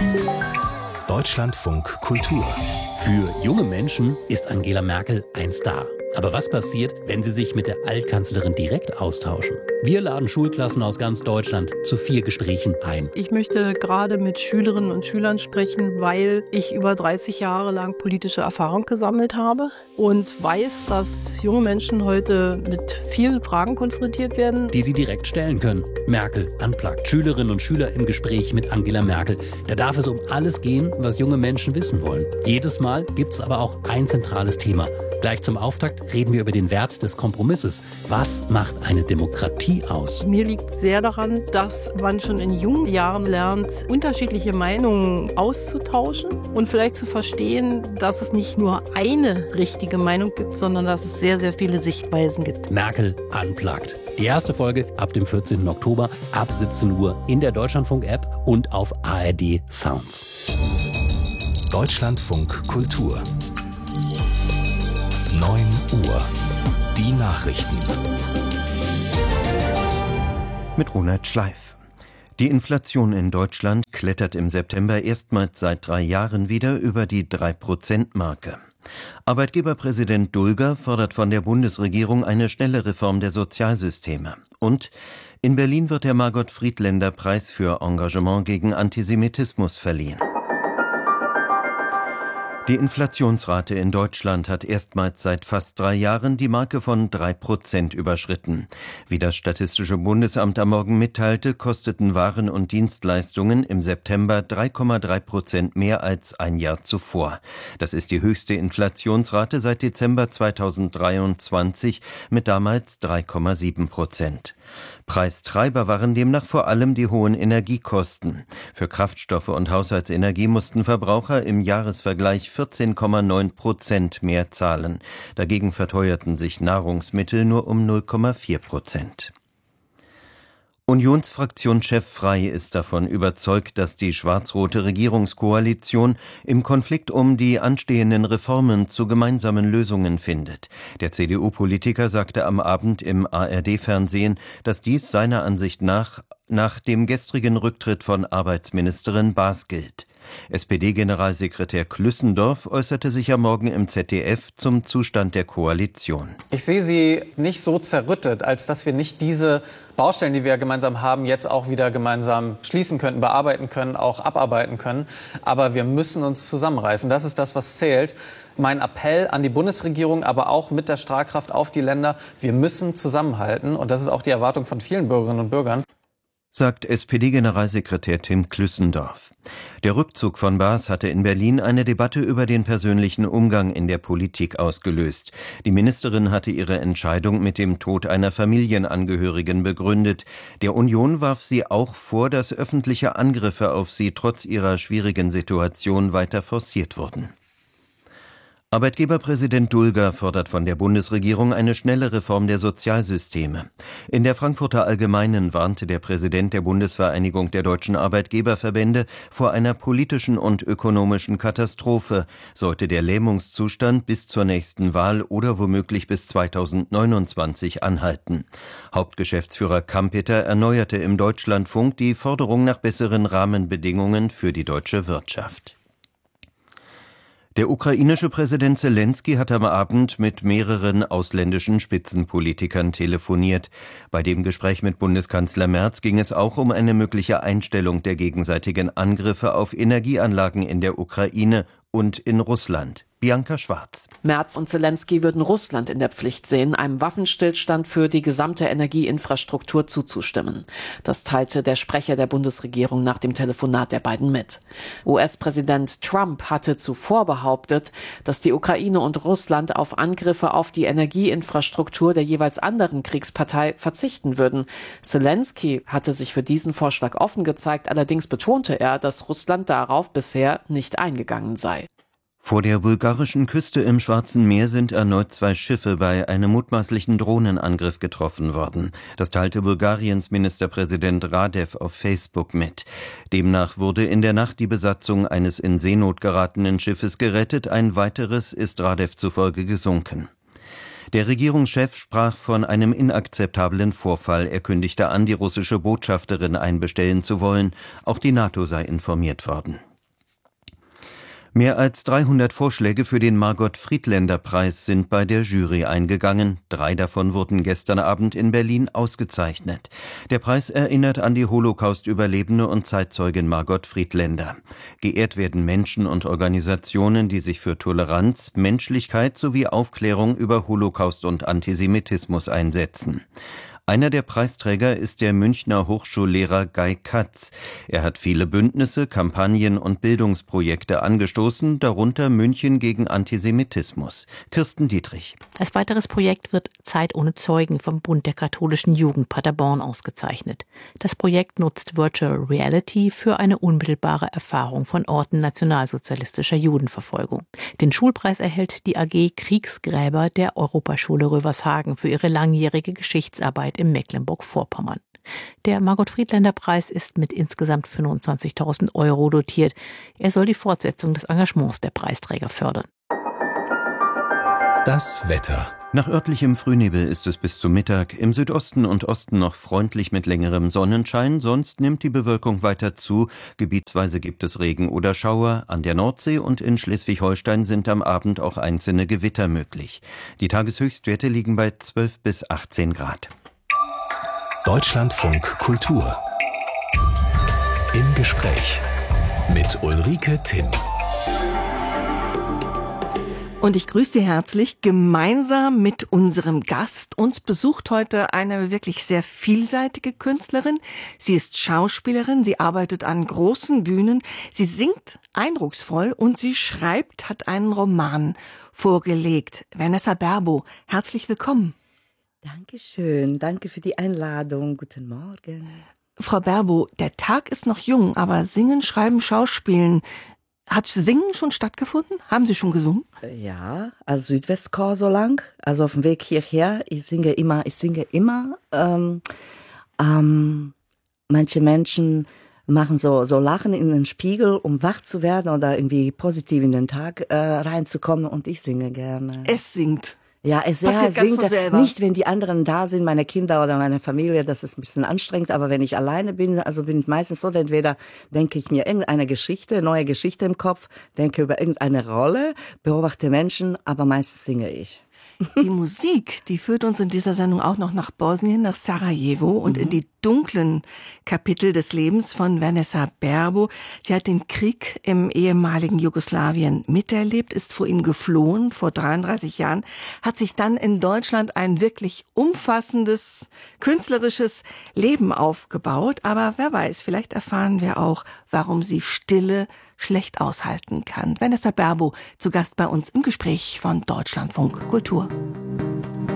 Deutschlandfunk Kultur. Für junge Menschen ist Angela Merkel ein Star. Aber was passiert, wenn sie sich mit der Altkanzlerin direkt austauschen? Wir laden Schulklassen aus ganz Deutschland zu 4 Gesprächen ein. Ich möchte gerade mit Schülerinnen und Schülern sprechen, weil ich über 30 Jahre lang politische Erfahrung gesammelt habe und weiß, dass junge Menschen heute mit vielen Fragen konfrontiert werden, die sie direkt stellen können. Merkel unplugged. Schülerinnen und Schüler im Gespräch mit Angela Merkel. Da darf es um alles gehen, was junge Menschen wissen wollen. Jedes Mal gibt es aber auch ein zentrales Thema. Gleich zum Auftakt reden wir über den Wert des Kompromisses. Was macht eine Demokratie aus? Mir liegt sehr daran, dass man schon in jungen Jahren lernt, unterschiedliche Meinungen auszutauschen und vielleicht zu verstehen, dass es nicht nur eine richtige Meinung gibt, sondern dass es sehr, sehr viele Sichtweisen gibt. Merkel unplugged. Die erste Folge ab dem 14. Oktober ab 17 Uhr in der Deutschlandfunk-App und auf ARD Sounds. Deutschlandfunk Kultur. 9 Uhr. Die Nachrichten. Mit Ronald Schleif. Die Inflation in Deutschland klettert im September erstmals seit 3 Jahren wieder über die 3%-Marke. Arbeitgeberpräsident Dulger fordert von der Bundesregierung eine schnelle Reform der Sozialsysteme. Und in Berlin wird der Margot-Friedländer-Preis für Engagement gegen Antisemitismus verliehen. Die Inflationsrate in Deutschland hat erstmals seit fast 3 Jahren die Marke von 3% überschritten. Wie das Statistische Bundesamt am Morgen mitteilte, kosteten Waren und Dienstleistungen im September 3,3% mehr als ein Jahr zuvor. Das ist die höchste Inflationsrate seit Dezember 2023 mit damals 3,7%. Preistreiber waren demnach vor allem die hohen Energiekosten. Für Kraftstoffe und Haushaltsenergie mussten Verbraucher im Jahresvergleich 14,9% mehr zahlen. Dagegen verteuerten sich Nahrungsmittel nur um 0,4%. Unionsfraktionschef Frey ist davon überzeugt, dass die schwarz-rote Regierungskoalition im Konflikt um die anstehenden Reformen zu gemeinsamen Lösungen findet. Der CDU-Politiker sagte am Abend im ARD-Fernsehen, dass dies seiner Ansicht nach dem gestrigen Rücktritt von Arbeitsministerin Baas gilt. SPD-Generalsekretär Klüssendorf äußerte sich am Morgen im ZDF zum Zustand der Koalition. Ich sehe sie nicht so zerrüttet, als dass wir nicht diese Baustellen, die wir gemeinsam haben, jetzt auch wieder gemeinsam schließen könnten, bearbeiten können, auch abarbeiten können. Aber wir müssen uns zusammenreißen. Das ist das, was zählt. Mein Appell an die Bundesregierung, aber auch mit der Strahlkraft auf die Länder. Wir müssen zusammenhalten. Und das ist auch die Erwartung von vielen Bürgerinnen und Bürgern, sagt SPD-Generalsekretär Tim Klüssendorf. Der Rückzug von Baas hatte in Berlin eine Debatte über den persönlichen Umgang in der Politik ausgelöst. Die Ministerin hatte ihre Entscheidung mit dem Tod einer Familienangehörigen begründet. Der Union warf sie auch vor, dass öffentliche Angriffe auf sie trotz ihrer schwierigen Situation weiter forciert wurden. Arbeitgeberpräsident Dulger fordert von der Bundesregierung eine schnelle Reform der Sozialsysteme. In der Frankfurter Allgemeinen warnte der Präsident der Bundesvereinigung der deutschen Arbeitgeberverbände vor einer politischen und ökonomischen Katastrophe, sollte der Lähmungszustand bis zur nächsten Wahl oder womöglich bis 2029 anhalten. Hauptgeschäftsführer Kampeter erneuerte im Deutschlandfunk die Forderung nach besseren Rahmenbedingungen für die deutsche Wirtschaft. Der ukrainische Präsident Selenskyj hat am Abend mit mehreren ausländischen Spitzenpolitikern telefoniert. Bei dem Gespräch mit Bundeskanzler Merz ging es auch um eine mögliche Einstellung der gegenseitigen Angriffe auf Energieanlagen in der Ukraine und in Russland. Bianca Schwarz. Merz und Selenskyj würden Russland in der Pflicht sehen, einem Waffenstillstand für die gesamte Energieinfrastruktur zuzustimmen. Das teilte der Sprecher der Bundesregierung nach dem Telefonat der beiden mit. US-Präsident Trump hatte zuvor behauptet, dass die Ukraine und Russland auf Angriffe auf die Energieinfrastruktur der jeweils anderen Kriegspartei verzichten würden. Selenskyj hatte sich für diesen Vorschlag offen gezeigt, allerdings betonte er, dass Russland darauf bisher nicht eingegangen sei. Vor der bulgarischen Küste im Schwarzen Meer sind erneut 2 Schiffe bei einem mutmaßlichen Drohnenangriff getroffen worden. Das teilte Bulgariens Ministerpräsident Radev auf Facebook mit. Demnach wurde in der Nacht die Besatzung eines in Seenot geratenen Schiffes gerettet, ein weiteres ist Radev zufolge gesunken. Der Regierungschef sprach von einem inakzeptablen Vorfall. Er kündigte an, die russische Botschafterin einbestellen zu wollen. Auch die NATO sei informiert worden. Mehr als 300 Vorschläge für den Margot-Friedländer-Preis sind bei der Jury eingegangen. 3 davon wurden gestern Abend in Berlin ausgezeichnet. Der Preis erinnert an die Holocaust-Überlebende und Zeitzeugin Margot Friedländer. Geehrt werden Menschen und Organisationen, die sich für Toleranz, Menschlichkeit sowie Aufklärung über Holocaust und Antisemitismus einsetzen. Einer der Preisträger ist der Münchner Hochschullehrer Guy Katz. Er hat viele Bündnisse, Kampagnen und Bildungsprojekte angestoßen, darunter München gegen Antisemitismus. Kirsten Dietrich. Als weiteres Projekt wird Zeit ohne Zeugen vom Bund der katholischen Jugend Paderborn ausgezeichnet. Das Projekt nutzt Virtual Reality für eine unmittelbare Erfahrung von Orten nationalsozialistischer Judenverfolgung. Den Schulpreis erhält die AG Kriegsgräber der Europaschule Rövershagen für ihre langjährige Geschichtsarbeit in Mecklenburg-Vorpommern. Der Margot-Friedländer-Preis ist mit insgesamt 25.000 € dotiert. Er soll die Fortsetzung des Engagements der Preisträger fördern. Das Wetter. Nach örtlichem Frühnebel ist es bis zum Mittag, im Südosten und Osten noch freundlich mit längerem Sonnenschein, sonst nimmt die Bewölkung weiter zu. Gebietsweise gibt es Regen oder Schauer. An der Nordsee und in Schleswig-Holstein sind am Abend auch einzelne Gewitter möglich. Die Tageshöchstwerte liegen bei 12 bis 18 Grad. Deutschlandfunk Kultur. Im Gespräch mit Ulrike Timm. Und ich grüße Sie herzlich gemeinsam mit unserem Gast. Uns besucht heute eine wirklich sehr vielseitige Künstlerin. Sie ist Schauspielerin, sie arbeitet an großen Bühnen, sie singt eindrucksvoll und sie schreibt, hat einen Roman vorgelegt. Vanessa Berbo, herzlich willkommen. Dankeschön, danke für die Einladung. Guten Morgen. Frau Berbo, der Tag ist noch jung, aber Singen, Schreiben, Schauspielen, hat Singen schon stattgefunden? Haben Sie schon gesungen? Ja, also Südwestchor so lang, also auf dem Weg hierher. Ich singe immer. Manche Menschen machen so Lachen in den Spiegel, um wach zu werden oder irgendwie positiv in den Tag reinzukommen, und ich singe gerne. Es singt. Ja, es singt nicht, wenn die anderen da sind, meine Kinder oder meine Familie, das ist ein bisschen anstrengend, aber wenn ich alleine bin, also bin ich meistens so, entweder denke ich mir irgendeine Geschichte, neue Geschichte im Kopf, denke über irgendeine Rolle, beobachte Menschen, aber meistens singe ich. Die Musik, die führt uns in dieser Sendung auch noch nach Bosnien, nach Sarajevo und in die dunklen Kapitel des Lebens von Vanessa Berbo. Sie hat den Krieg im ehemaligen Jugoslawien miterlebt, ist vor ihm geflohen, vor 33 Jahren, hat sich dann in Deutschland ein wirklich umfassendes, künstlerisches Leben aufgebaut. Aber wer weiß, vielleicht erfahren wir auch, warum sie Stille schlecht aushalten kann. Vanessa Berbo zu Gast bei uns im Gespräch von Deutschlandfunk Kultur.